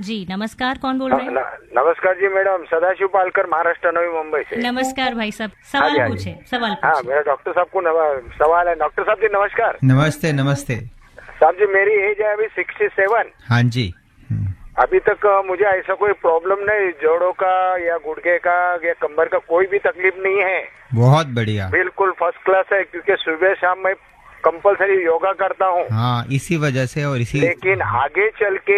जी नमस्कार, कौन बोल रहे हैं? नमस्कार जी मैडम, सदाशिव पालकर, महाराष्ट्र, नवी मुंबई से। नमस्कार भाई साहब, सवाल पूछे। हाँ, मेरा डॉक्टर साहब को सवाल है। डॉक्टर साहब जी नमस्कार। नमस्ते नमस्ते साहब जी, मेरी एज है अभी 67। हाँ जी। अभी तक मुझे ऐसा कोई प्रॉब्लम नहीं, जोड़ों का या गुड़गे का या कमर का कोई भी तकलीफ नहीं है। बहुत बढ़िया, बिल्कुल फर्स्ट क्लास है, क्योंकि सुबह शाम मैं कंपलसरी योगा करता हूँ। हाँ, इसी वजह से और इसी। लेकिन आगे चल के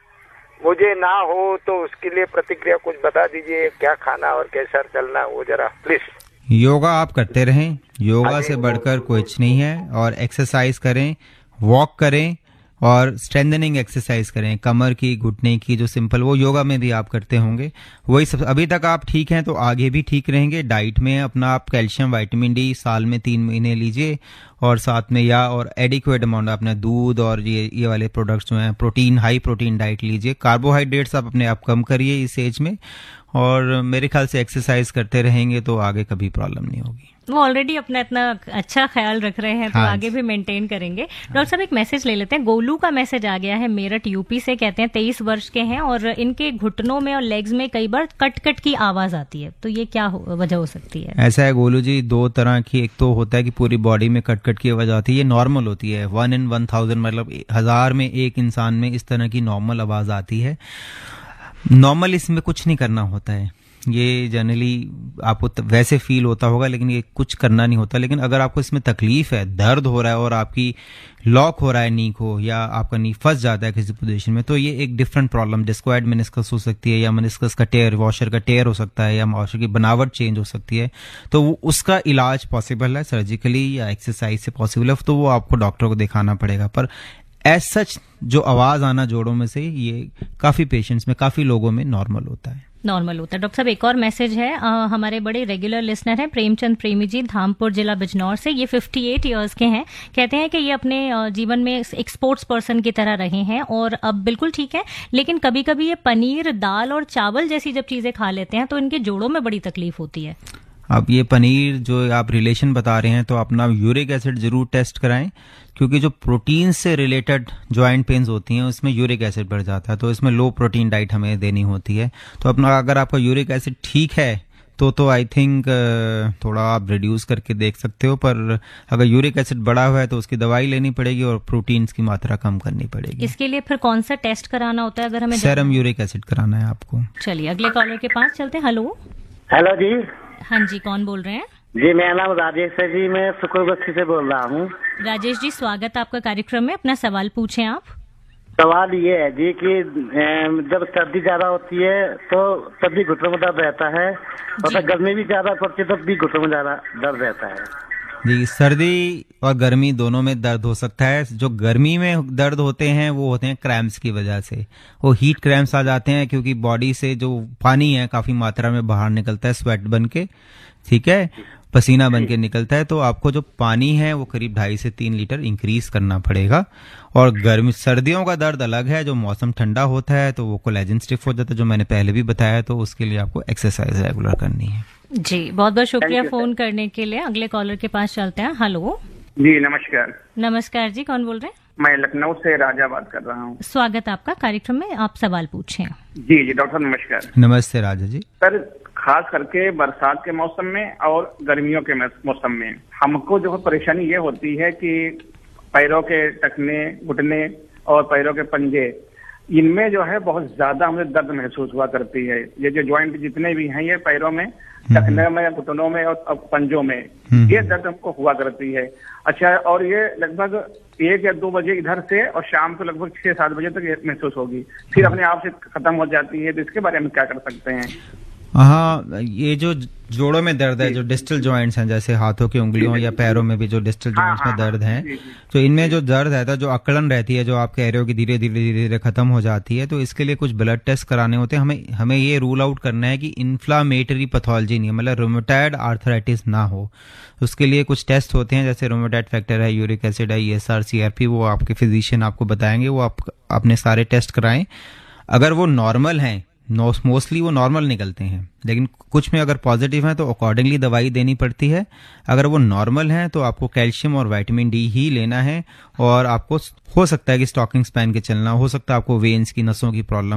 मुझे ना हो तो उसके लिए प्रतिक्रिया कुछ बता दीजिए, क्या खाना और कैसा चलना, वो जरा प्लीज। योगा आप करते रहें, योगा से बढ़कर कुछ नहीं है। और एक्सरसाइज करें, वॉक करें और स्ट्रेंथनिंग एक्सरसाइज करें, कमर की, घुटने की, जो सिंपल वो योगा में भी आप करते होंगे, वही सब। अभी तक आप ठीक हैं तो आगे भी ठीक रहेंगे। डाइट में अपना आप कैल्शियम, विटामिन डी साल में 3 महीने लीजिए, और साथ में और एडिक्वेट अमाउंट अपना दूध और ये वाले प्रोडक्ट्स जो हैं, प्रोटीन, हाई प्रोटीन डाइट लीजिए। कार्बोहाइड्रेट्स आप अपने आप कम करिए इस एज में, और मेरे ख्याल से एक्सरसाइज करते रहेंगे तो आगे कभी प्रॉब्लम नहीं होगी। वो ऑलरेडी अपना इतना अच्छा ख्याल रख रहे हैं तो हाँ, आगे भी मेंटेन करेंगे। डॉक्टर साहब, एक मैसेज ले लेते हैं। गोलू का मैसेज आ गया है, मेरठ यूपी से। कहते हैं 23 वर्ष के हैं और इनके घुटनों में और लेग्स में कई बार कट कट की आवाज आती है, तो ये क्या वजह हो सकती है? ऐसा है गोलू जी, 2 तरह की। एक तो होता है कि पूरी बॉडी में कट कट की आवाज आती है, ये नॉर्मल होती है। 1 in 1000, मतलब 1000 में एक इंसान में इस तरह की नॉर्मल आवाज आती है। नॉर्मल, इसमें कुछ नहीं करना होता है। ये जनरली आपको वैसे फील होता होगा, लेकिन ये कुछ करना नहीं होता। लेकिन अगर आपको इसमें तकलीफ है, दर्द हो रहा है और आपकी लॉक हो रहा है नी को, या आपका नी फंस जाता है किसी पोजीशन में, तो ये एक डिफरेंट प्रॉब्लम, डिस्क्वायड मेनिस्कस हो सकती है, या मेनिस्कस का टेयर, वॉशर का टेयर हो सकता है, या वॉशर की बनावट चेंज हो सकती है। तो उसका इलाज पॉसिबल है सर्जिकली या एक्सरसाइज से पॉसिबल है, तो वो आपको डॉक्टर को दिखाना पड़ेगा। पर एज सच जो आवाज आना जोड़ों में से, ये काफी पेशेंट्स में, काफी लोगों में नॉर्मल होता है। डॉक्टर साहब, एक और मैसेज है। हमारे बड़े रेगुलर लिसनर हैं प्रेमचंद प्रेमी जी, धामपुर जिला बिजनौर से। ये 58 इयर्स के हैं। कहते हैं कि ये अपने जीवन में एक स्पोर्ट्स पर्सन की तरह रहे हैं और अब बिल्कुल ठीक है, लेकिन कभी कभी ये पनीर, दाल और चावल जैसी जब चीजें खा लेते हैं तो इनके जोड़ों में बड़ी तकलीफ होती है। अब ये पनीर जो आप रिलेशन बता रहे हैं, तो अपना यूरिक एसिड जरूर टेस्ट कराएं, क्योंकि जो प्रोटीन से रिलेटेड जॉइंट पेन्स होती हैं उसमें यूरिक एसिड बढ़ जाता है, तो इसमें लो प्रोटीन डाइट हमें देनी होती है। तो अपना अगर आपका यूरिक एसिड ठीक है तो आई थिंक थोड़ा आप रिड्यूस करके देख सकते हो। पर अगर यूरिक एसिड बढ़ा हुआ है तो उसकी दवाई लेनी पड़ेगी और प्रोटीन्स की मात्रा कम करनी पड़ेगी। इसके लिए फिर कौन सा टेस्ट कराना होता है अगर हमें? सेरम यूरिक एसिड कराना है आपको। चलिए अगले कॉलर के पास चलते हैं। हेलो जी। हाँ जी, कौन बोल रहे हैं? जी, मेरा नाम राजेश है जी, मैं सुकुरबस्ती से बोल रहा हूँ। राजेश जी, स्वागत आपका कार्यक्रम में। अपना सवाल पूछें आप। सवाल ये है जी कि जब सर्दी ज्यादा होती है तो तब भी घुटनों में दर्द रहता है, और गर्मी भी ज्यादा पड़ती है तब भी घुटनों में ज्यादा दर्द रहता है। जी, सर्दी और गर्मी दोनों में दर्द हो सकता है। जो गर्मी में दर्द होते हैं वो होते हैं क्रैम्प्स की वजह से, वो हीट क्रैम्प्स आ जाते हैं, क्योंकि बॉडी से जो पानी है काफी मात्रा में बाहर निकलता है, स्वेट बन के, ठीक है, पसीना बन के निकलता है। तो आपको जो पानी है वो करीब 2.5 से 3 लीटर इंक्रीज करना पड़ेगा। और सर्दियों का दर्द अलग है, जो मौसम ठंडा होता है तो वो कोलेजन स्टिफ हो जाता है, जो मैंने पहले भी बताया। तो उसके लिए आपको एक्सरसाइज रेगुलर करनी है। जी, बहुत बहुत शुक्रिया फोन करने के लिए। अगले कॉलर के पास चलते हैं। हेलो जी, नमस्कार। नमस्कार जी, कौन बोल रहे हैं? मैं लखनऊ से राजा बात कर रहा हूँ। स्वागत आपका कार्यक्रम में, आप सवाल पूछें। जी जी डॉक्टर, नमस्कार। नमस्ते राजा जी। सर, खास करके बरसात के मौसम में और गर्मियों के मौसम में हमको जो परेशानी ये होती है कि पैरों के टखने, घुटने और पैरों के पंजे, इनमें जो है बहुत ज्यादा हमें दर्द महसूस हुआ करती है। ये जो ज्वाइंट जितने भी हैं, ये पैरों में, टखने में, घुटनों में और पंजों में, ये दर्द हमको हुआ करती है। अच्छा, और ये लगभग 1 या 2 बजे इधर से और शाम को लगभग 6-7 बजे तक ये महसूस होगी, फिर अपने आप से खत्म हो जाती है। तो इसके बारे में क्या कर सकते हैं? हाँ, ये जो जोड़ों में दर्द है, जो डिस्टल जॉइंट्स हैं, जैसे हाथों की उंगलियों या पैरों में भी जो डिस्टल जॉइंट्स में दर्द है, तो इनमें जो दर्द रहता है, जो अकड़न रहती है, जो आप कह रहे हो कि धीरे धीरे खत्म हो जाती है, तो इसके लिए कुछ ब्लड टेस्ट कराने होते हैं। हमें ये रूल आउट करना है कि इन्फ्लामेटरी पैथोलॉजी नहीं है, मतलब रोमेटॉइड आर्थराइटिस ना हो। उसके लिए कुछ टेस्ट होते हैं, जैसे रोमेटॉइड फैक्टर है, यूरिक एसिड है, ESR, CRP, वो आपके फिजिशियन आपको बताएंगे। वो आप अपने सारे टेस्ट कराएं। अगर वो नॉर्मल हैं, मोस्टली वो नॉर्मल निकलते हैं, लेकिन कुछ में अगर पॉजिटिव है तो अकॉर्डिंगली दवाई देनी पड़ती है। अगर वो नॉर्मल है तो आपको कैल्शियम और विटामिन डी ही लेना है। और आपको हो सकता है कि स्टॉकिंग्स पहन के चलना, हो सकता है आपको वेन्स की, नसों की प्रॉब्लम